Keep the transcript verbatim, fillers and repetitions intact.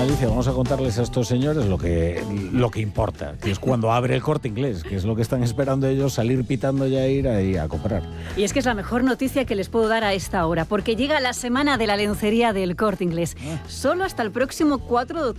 Alicia, vamos a contarles a estos señores lo que, lo que importa, que es cuando abre el Corte Inglés, que es lo que están esperando ellos, salir pitando ya, ir ahí a comprar. Y es que es la mejor noticia que les puedo dar a esta hora, porque llega la semana de la lencería del Corte Inglés. Solo hasta el próximo cuatro de octubre.